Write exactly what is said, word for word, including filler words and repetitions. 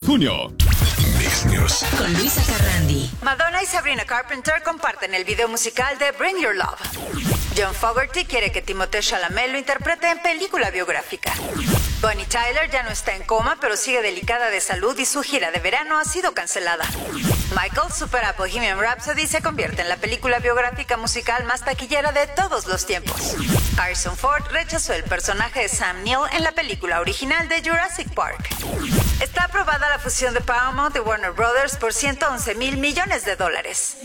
junio. Mix News. Con Luisa Carrandi. Madonna y Sabrina Carpenter comparten el video musical de Bring Your Love. John Fogerty quiere que Timothée Chalamet lo interprete en película biográfica. Bonnie Tyler ya no está en coma, pero sigue delicada de salud y su gira de verano ha sido cancelada. Michael supera Bohemian Rhapsody y se convierte en la película biográfica musical más taquillera de todos los tiempos. Harrison Ford rechazó el personaje de Sam Neill en la película original de Jurassic Park. Está aprobada la fusión de Paramount y Warner Brothers por ciento once mil millones de dólares.